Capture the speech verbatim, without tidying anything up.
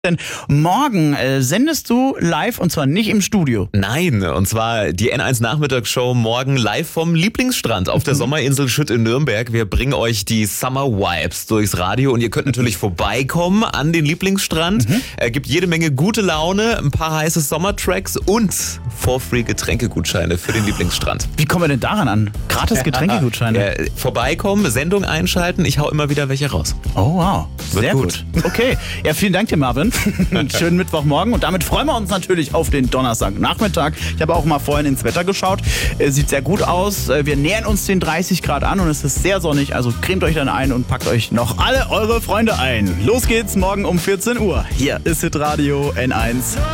Denn morgen äh, sendest du live und zwar nicht im Studio. Nein, und zwar die N eins Nachmittagsshow morgen live vom Lieblingsstrand auf der Sommerinsel Schütt in Nürnberg. Wir bringen euch die Summer Vibes durchs Radio und ihr könnt natürlich vorbeikommen an den Lieblingsstrand. Mhm. Er gibt jede Menge gute Laune, ein paar heiße Sommertracks und for-free Getränkegutscheine für den Lieblingsstrand. Wie kommen wir denn daran an? Gratis Getränkegutscheine? Ja, vorbeikommen, Sendung einschalten, ich hau immer wieder welche raus. Oh wow, Wird sehr gut. gut. Okay, ja, vielen Dank dir, Marvin. Einen schönen Mittwochmorgen und damit freuen wir uns natürlich auf den Donnerstagnachmittag. Ich habe auch mal vorhin ins Wetter geschaut. Sieht sehr gut aus. Wir nähern uns den dreißig Grad an und es ist sehr sonnig. Also cremt euch dann ein und packt euch noch alle eure Freunde ein. Los geht's morgen um vierzehn Uhr. Hier ist Hitradio N eins.